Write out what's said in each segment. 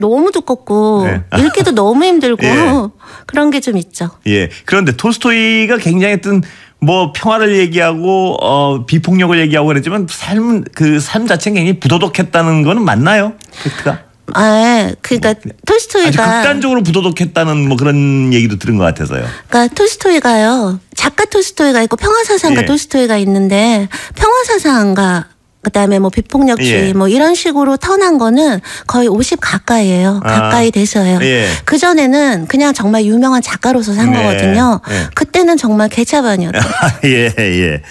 너무 두껍고 네. 읽기도 너무 힘들고 예. 그런 게 좀 있죠. 예. 그런데 톨스토이가 굉장히 어떤 뭐 평화를 얘기하고 비폭력을 얘기하고 그랬지만 삶 자체는 굉장히 부도덕했다는 거는 맞나요? 팩트가? 그러니까 아주 톨스토이가 극단적으로 부도덕했다는 뭐 그런 얘기도 들은 것 같아서요. 그러니까 톨스토이가요. 작가 톨스토이가 있고 평화사상가 예. 톨스토이가 있는데 평화사상가 그다음에 뭐 비폭력주의 예. 뭐 이런 식으로 터난 거는 거의 50 가까이예요. 가까이 돼서요. 예. 그 전에는 그냥 정말 유명한 작가로서 산 네. 거거든요. 예. 그때는 정말 개차반이었죠. 예.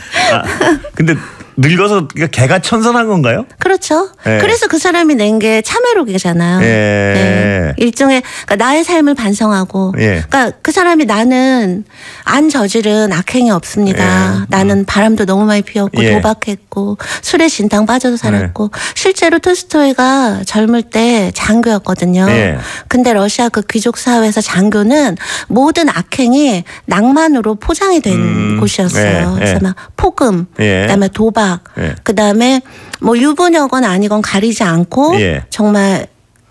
근데 늙어서 개가 천선한 건가요? 그렇죠. 예. 그래서 그 사람이 낸 게 참회록이잖아요. 예. 네. 일종의 그러니까 나의 삶을 반성하고 예. 그러니까 그 사람이 나는 안 저지른 악행이 없습니다. 예. 나는 바람도 너무 많이 피웠고 예. 도박했고 술에 진탕 빠져서 살았고 실제로 톨스토이가 젊을 때 장교였거든요. 예. 근데 러시아 그 귀족 사회에서 장교는 모든 악행이 낭만으로 포장이 된 곳이었어요. 예. 그래서 막 폭음, 예. 그다음에 도박, 예. 그다음에 뭐 유부녀건 아니건 가리지 않고 예. 정말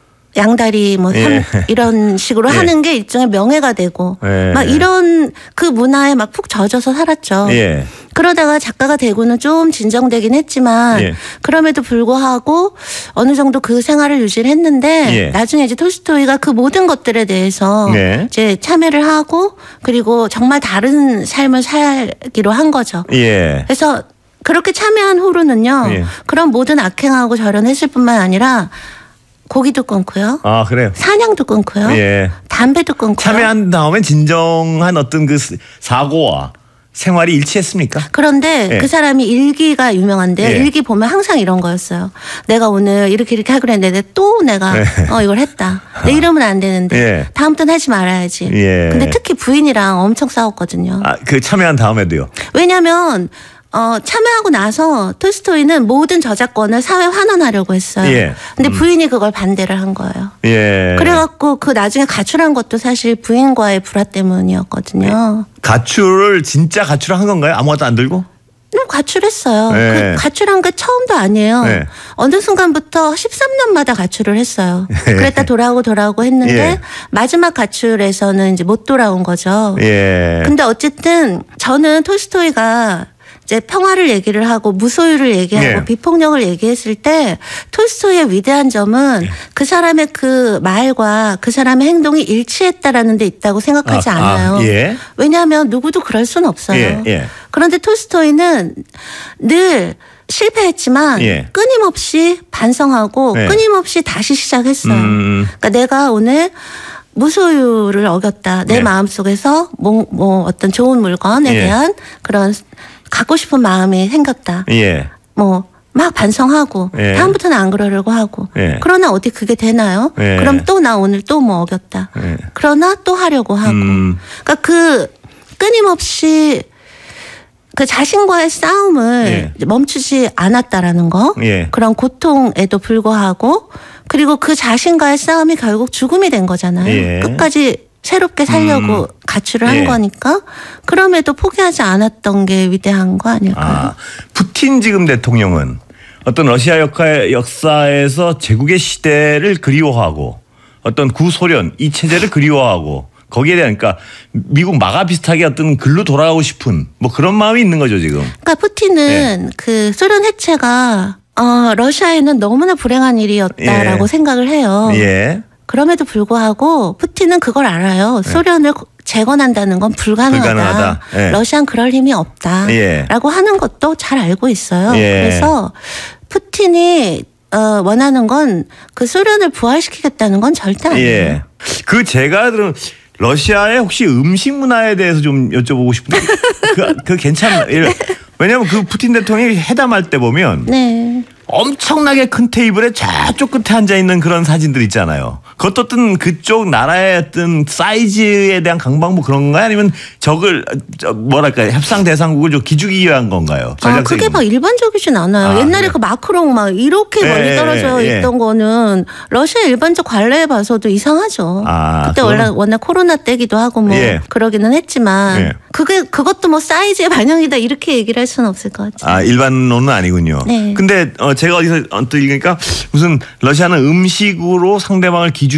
양다리 뭐 예. 이런 식으로 예. 하는 게 일종의 명예가 되고 예. 막 이런 그 문화에 막 푹 젖어서 살았죠. 예. 그러다가 작가가 되고는 좀 진정되긴 했지만 예. 그럼에도 불구하고 어느 정도 그 생활을 유지를 했는데 예. 나중에 이제 톨스토이가 그 모든 것들에 대해서 네. 이제 참여를 하고 그리고 정말 다른 삶을 살기로 한 거죠. 예. 그래서 그렇게 참여한 후로는요. 예. 그런 모든 악행하고 절연했을 뿐만 아니라 고기도 끊고요. 아, 그래요? 사냥도 끊고요. 예. 담배도 끊고요. 참여한 다음에 진정한 어떤 그 사고와 생활이 일치했습니까? 그런데 예. 그 사람이 일기가 유명한데요. 예. 일기 보면 항상 이런 거였어요. 내가 오늘 이렇게 하기로 했는데 또 내가 예. 이걸 했다. 내 이러면 안 되는데 예. 다음부터는 하지 말아야지. 예. 근데 특히 부인이랑 엄청 싸웠거든요. 아, 그 참여한 다음에도요? 왜냐하면 참여하고 나서 톨스토이는 모든 저작권을 사회 환원하려고 했어요. 예. 근데 부인이 그걸 반대를 한 거예요. 예. 그래갖고 그 나중에 가출한 것도 사실 부인과의 불화 때문이었거든요. 가출을 진짜 가출을 한 건가요? 아무것도 안 들고? 가출했어요. 네. 그 가출한 게 처음도 아니에요. 네. 어느 순간부터 13년마다 가출을 했어요. 그랬다 돌아오고 했는데 예. 마지막 가출에서는 이제 못 돌아온 거죠. 예. 근데 어쨌든 저는 톨스토이가 이제 평화를 얘기를 하고 무소유를 얘기하고 예. 비폭력을 얘기했을 때 톨스토이의 위대한 점은 그 사람의 그 말과 그 사람의 행동이 일치했다라는 데 있다고 생각하지 않아요. 예. 왜냐하면 누구도 그럴 수는 없어요. 예, 예. 그런데 톨스토이는 늘 실패했지만 예. 끊임없이 반성하고 예. 끊임없이 다시 시작했어요. 그러니까 내가 오늘 무소유를 어겼다. 내 예. 마음속에서 뭐 어떤 좋은 물건에 예. 대한 그런 갖고 싶은 마음이 생겼다. 예. 뭐 막 반성하고 예. 다음부터는 안 그러려고 하고 예. 그러나 어디 그게 되나요? 예. 그럼 또 나 오늘 또 뭐 어겼다. 예. 그러나 또 하려고 하고 그러니까 그 끊임없이 그 자신과의 싸움을 예. 멈추지 않았다라는 거 예. 그런 고통에도 불구하고 그리고 그 자신과의 싸움이 결국 죽음이 된 거잖아요. 예. 끝까지 새롭게 살려고 가출을 한 예. 거니까 그럼에도 포기하지 않았던 게 위대한 거 아닐까요? 아, 푸틴 지금 대통령은 어떤 러시아 역사에서 제국의 시대를 그리워하고 어떤 구소련 이 체제를 그리워하고 거기에 대한 그러니까 미국 마가 비슷하게 어떤 글로 돌아가고 싶은 뭐 그런 마음이 있는 거죠 지금. 그러니까 푸틴은 그 소련 해체가 러시아에는 너무나 불행한 일이었다라고 예. 생각을 해요. 예. 그럼에도 불구하고 푸틴은 그걸 알아요. 소련을 재건한다는 건 불가능하다. 예. 러시아는 그럴 힘이 없다라고 예. 하는 것도 잘 알고 있어요. 예. 그래서 푸틴이 원하는 건 그 소련을 부활시키겠다는 건 절대 아니에요. 예. 그 제가 들은 러시아의 혹시 음식 문화에 대해서 좀 여쭤보고 싶은데 그 괜찮아요. 왜냐하면 그 푸틴 대통령이 회담할 때 보면 네. 엄청나게 큰 테이블에 저쪽 끝에 앉아 있는 그런 사진들 있잖아요. 그것도 어떤 그쪽 나라의 어떤 사이즈에 대한 강박뭐 그런 건가요? 아니면 뭐랄까 협상 대상국을 좀 기죽이기 위한 건가요? 그게 막 일반적이진 않아요. 옛날에 그래요? 그 마크롱 막 이렇게 멀리 떨어져 있던 거는 러시아 일반적 관례에 봐서도 이상하죠. 그때 워낙 코로나 때기도 하고 뭐 그러기는 했지만 예. 그것도 뭐 사이즈의 반영이다 이렇게 얘기를 할 수는 없을 것 같아요. 일반론은 아니군요. 네. 근데 제가 어디서 언뜻 읽으니까 무슨 러시아는 음식으로 상대방을